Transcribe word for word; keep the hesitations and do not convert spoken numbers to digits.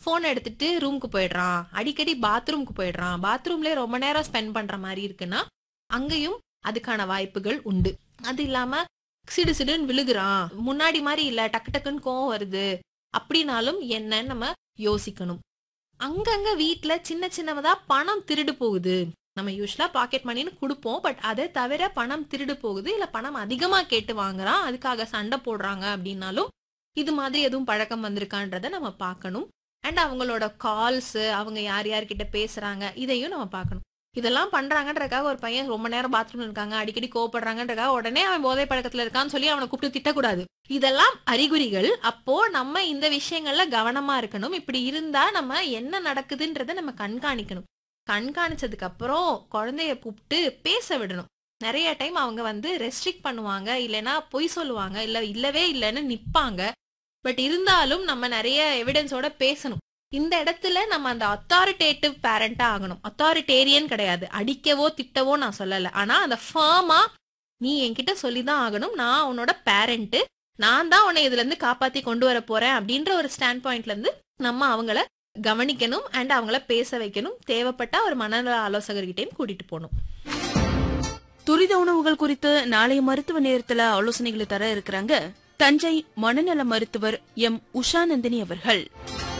Phone எடுத்துட்டு ரூமுக்கு போயிடுறான், அடிக்கடி பாத்ரூம்க்கு போயிடுறான், பாத்ரூம்லயே ரொம்ப நேரம் ஸ்பெண்ட் பண்ற மாதிரி இருக்குன்னா அங்கேயும் அதுக்கான வாய்ப்புகள் உண்டு. அது இல்லாம சிடு சிடுன்னு விழுகுறான், முன்னாடி மாதிரி இல்ல, டக்கு டக்குன்னு கோவம் வருது அப்படின்னாலும் என்னன்னு நம்ம யோசிக்கணும். அங்கங்க வீட்டுல சின்ன சின்னதா பணம் திருடு போகுது. நம்ம யூஸ்வலா பாக்கெட் மணின்னு கொடுப்போம். பட் அதை தவிர பணம் திருடு போகுது, இல்ல பணம் அதிகமா கேட்டு வாங்குறான், அதுக்காக சண்டை போடுறாங்க அப்படின்னாலும் இது மாதிரி எதுவும் பழக்கம் வந்திருக்கான்றத நம்ம பார்க்கணும். அண்ட் அவங்களோட கால்ஸ், அவங்க யார் யார்கிட்ட பேசுறாங்க இதையும் நம்ம பார்க்கணும். இதெல்லாம் பண்றாங்கன்றதுக்காக ஒரு பையன் ரொம்ப நேரம் பாத்ரூம்ல இருக்காங்க, அடிக்கடி கோவப்படுறாங்கன்றதுக்காக உடனே அவன் போதை பழக்கத்துல இருக்கான்னு சொல்லி அவனை கூப்பிட்டு திட்டக்கூடாது. இதெல்லாம் அறிகுறிகள். அப்போ நம்ம இந்த விஷயங்கள்ல கவனமா இருக்கணும். இப்படி இருந்தா நம்ம என்ன நடக்குதுன்றத நம்ம கண்காணிக்கணும். கண்காணிச்சதுக்கு அப்புறம் குழந்தைய கூப்பிட்டு பேச விடணும். நிறைய டைம் அவங்க வந்து ரெஸ்ட்ரிக்ட் பண்ணுவாங்க, இல்லைன்னா பொய் சொல்லுவாங்க, இல்ல இல்லவே இல்லைன்னு நிப்பாங்க. பட் இருந்தாலும் நம்ம நிறைய எவிடன்ஸோட பேசணும். இந்த இடத்துல நம்ம அந்த அத்தாரிட்டேட்டிவ் பேரண்டா ஆகணும். அத்தாரிட்டேரியன் கிடையாது, அடிக்கவோ திட்டவோ நான் சொல்லல. ஆனா அந்த ஃபர்மா நீ என்கிட்ட சொல்லிதான் ஆகணும், நான் உன்னோட பேரண்ட், நான் தான் உன்னை இதுல இருந்து காப்பாத்தி கொண்டு வர போறேன் அப்படின்ற ஒரு ஸ்டாண்ட் பாயிண்ட்ல இருந்து நம்ம அவங்கள கவனிக்கணும் அண்ட் அவங்கள பேச வைக்கணும். தேவைப்பட்டா ஒரு மனநல ஆலோசகர்கிட்டையும் கூட்டிட்டு போகணும். துரித உணவுகள் குறித்து நாளைய மருத்துவ நேரத்துல ஆலோசனைகளை தர இருக்கிறாங்க தஞ்சை மனநல மருத்துவர் எம் உஷாநந்தினி அவர்கள்.